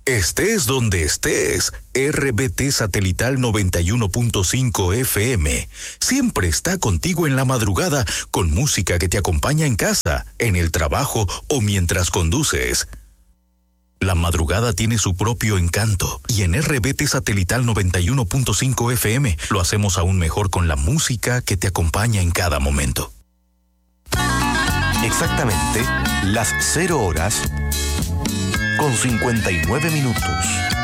Estés donde estés, RBT Satelital 91.5 FM siempre está contigo en la madrugada con música que te acompaña en casa, en el trabajo o mientras conduces. La madrugada tiene su propio encanto y en RBT Satelital 91.5 FM lo hacemos aún mejor con la música que te acompaña en cada momento. Exactamente las 0 horas con 59 minutos.